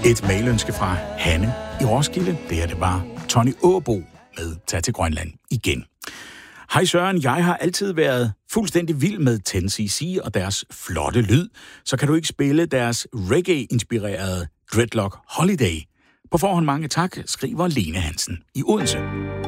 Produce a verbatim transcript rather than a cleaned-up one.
Et mailønske fra Hanne i Roskilde. Det her, det var Tony Åbo med Tag til Grønland igen. Hej Søren, jeg har altid været fuldstændig vild med ten C C og deres flotte lyd. Så kan du ikke spille deres reggae-inspirerede Dreadlock Holiday? På forhånd mange tak, skriver Lene Hansen i Odense.